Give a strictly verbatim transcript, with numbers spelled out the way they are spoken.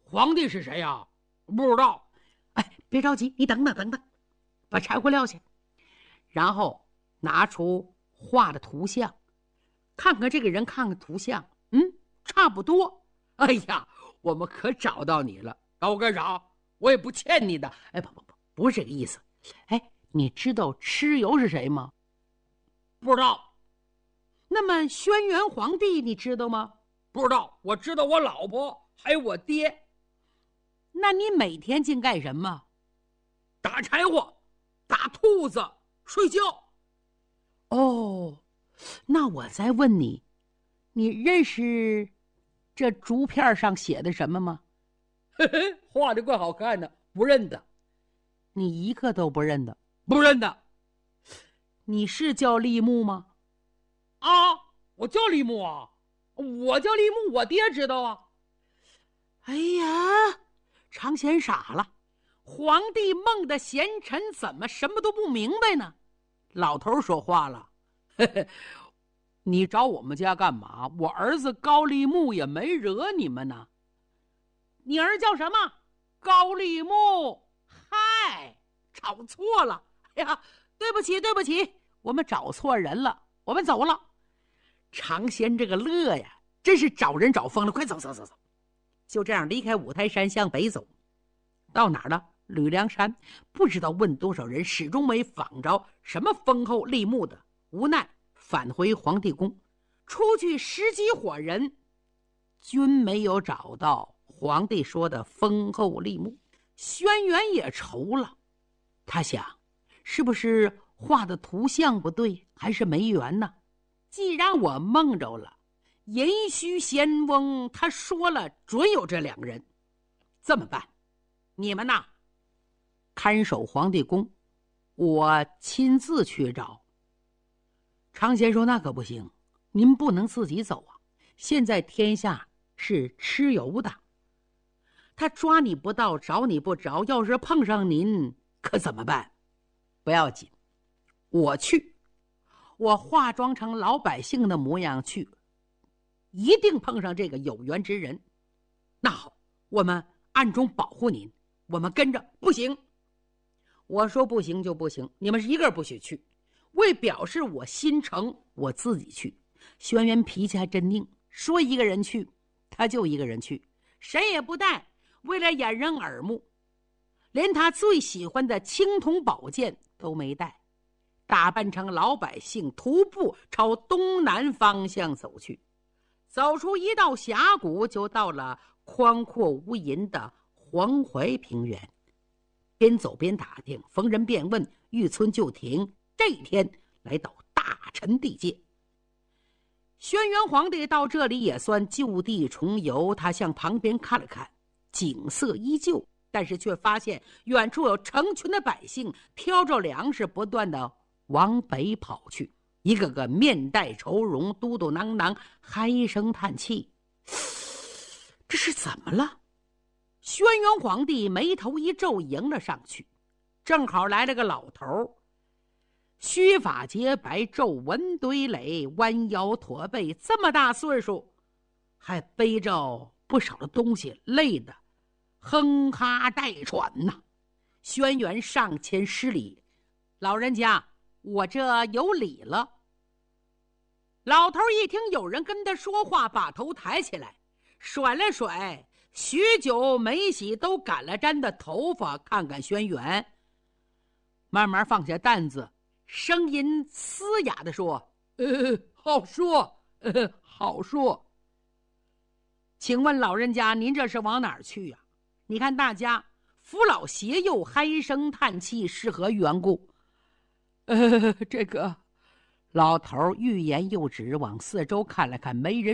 皇帝是谁呀？不知道。 哎，别着急，你等等等等，把柴火撂下，然后拿出画的图像，看看这个人，看看图像，嗯，差不多。 哎呀，我们可找到你了，找我干啥？我也不欠你的。 哎，不不不，不是这个意思。哎，你知道蚩尤是谁吗？ 不知道。 那么轩辕皇帝你知道吗？ 不知道。我知道我老婆还有我爹。 那你每天净干什么？ 打柴火，打兔子，睡觉。 哦，那我再问你，你认识这竹片上写的什么吗？ 嘿嘿，画的怪好看的，不认得。 你一个都不认得？ 不认得。 你是叫立木吗？ 啊，我叫立木啊，我叫立木，我爹知道啊。 哎呀，常贤傻了，皇帝梦的贤臣怎么什么都不明白呢？老头说话了， 嘿嘿，你找我们家干嘛？我儿子高立木也没惹你们呢。 你儿叫什么？ 高立木。 嗨，找错了。哎呀，对不起对不起，我们找错人了，我们走了。常贤这个乐呀，真是找人找疯了。快走走走走。就这样离开五台山向北走，到哪儿了？吕梁山。不知道问多少人，始终没访着什么封后立木的，无奈返回皇帝宫，出去十几伙人，均没有找到皇帝说的封后立木。轩辕也愁了，他想，是不是画的图像不对，还是没缘呢？既然我梦着了，寅戌咸翁他说了准有这两个人，这么办？你们呐，看守皇帝宫，我亲自去找。常贤说：“那可不行，您不能自己走啊！现在天下是蚩尤的，他抓你不到，找你不着，要是碰上您，可怎么办？不要紧，我去，我化妆成老百姓的模样去。”一定碰上这个有缘之人。那好，我们暗中保护您，我们跟着。不行，我说不行就不行，你们是一个不许去。为表示我心诚，我自己去。轩辕脾气还真硬，说一个人去他就一个人去，谁也不带，为了掩人耳目，连他最喜欢的青铜宝剑都没带，打扮成老百姓，徒步朝东南方向走去。走出一道峡谷，就到了宽阔无垠的黄淮平原。边走边打听，逢人便问，遇村就停。这一天来到大陈地界，轩辕皇帝到这里也算就地重游。他向旁边看了看，景色依旧，但是却发现远处有成群的百姓挑着粮食，不断的往北跑去，一个个面带愁容，嘟嘟囔囔，唉声叹气。这是怎么了？轩辕皇帝眉头一皱，迎了上去，正好来了个老头，须发洁白，皱纹堆垒，弯腰驼背，这么大岁数还背着不少的东西，累得哼哈带喘呐。轩辕上前施礼：“老人家，我这有礼了。”老头一听有人跟他说话，把头抬起来，甩了甩许久没洗都赶了粘的头发，看看轩辕，慢慢放下担子，声音嘶哑地说：“ 呃，好说，呃，好说。 请问老人家，您这是往哪儿去呀、啊？你看大家扶老携幼，唉声叹气，是何缘故？” 呃，这个老头欲言又止，往四周看了看，没人